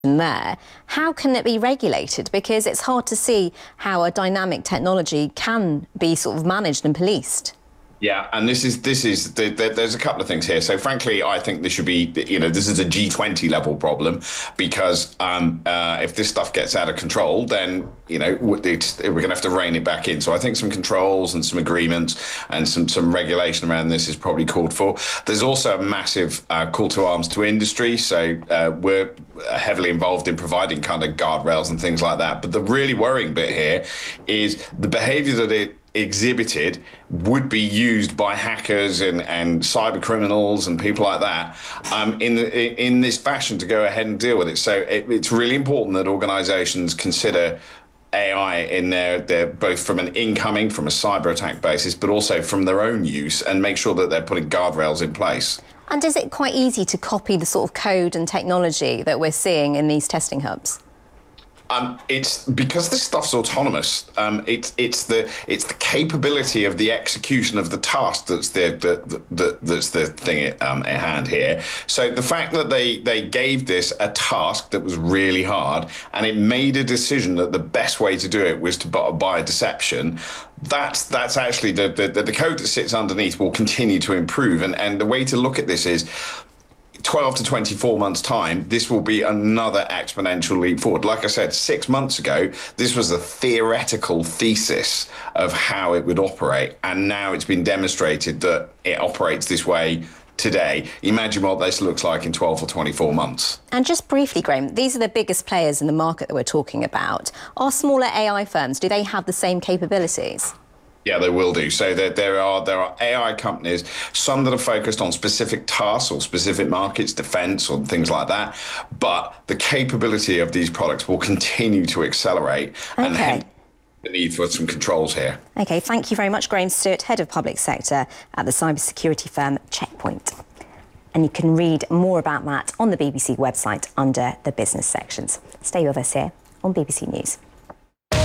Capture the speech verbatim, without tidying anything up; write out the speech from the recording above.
there. How can it be regulated? Because it's hard to see how a dynamic technology can be sort of managed and policed. Yeah, and this is this is the, the, there's a couple of things here. So frankly, I think this should be, you know, this is a G twenty level problem, because um, uh, if this stuff gets out of control, then, you know, it's, we're going to have to rein it back in. So I think some controls and some agreements and some some regulation around this is probably called for. There's also a massive uh, call to arms to industry. So uh, we're heavily involved in providing kind of guardrails and things like that. But the really worrying bit here is the behaviour that it exhibited would be used by hackers and, and cyber criminals and people like that um, in the, in this fashion to go ahead and deal with it. So it, it's really important that organisations consider A I in their, their both from an incoming, from a cyber attack basis, but also from their own use, and make sure that they're putting guardrails in place. And is it quite easy to copy the sort of code and technology that we're seeing in these testing hubs? Um, it's because this stuff's autonomous. Um, it's it's the it's the capability of the execution of the task that's the, the, the that's the thing at, um, at hand here. So the fact that they they gave this a task that was really hard, and it made a decision that the best way to do it was to buy a deception. That's that's actually the, the the code that sits underneath will continue to improve, and and the way to look at this is twelve to twenty-four months time, this will be another exponential leap forward. Like I said, six months ago, this was a theoretical thesis of how it would operate, and now it's been demonstrated that it operates this way today. Imagine what this looks like in twelve or twenty-four months. And just briefly, Graham, these are the biggest players in the market that we're talking about. Are smaller A I firms, do they have the same capabilities? Yeah, they will do. So there, there are there are A I companies, some that are focused on specific tasks or specific markets, defense or things like that. But the capability of these products will continue to accelerate. Okay. And hence the need for some controls here. OK, thank you very much, Graham Stewart, Head of Public Sector at the cybersecurity firm Checkpoint. And you can read more about that on the B B C website under the business sections. Stay with us here on B B C News.